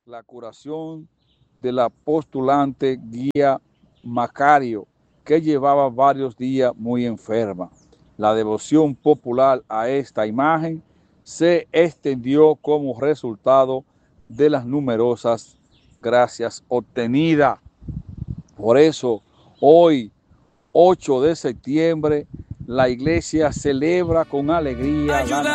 la curación de la postulante Guía Macario, que llevaba varios días muy enferma. La devoción popular a esta imagen se extendió como resultado de las numerosas gracias obtenidas. Por eso, hoy, 8 de septiembre, la iglesia celebra con alegría la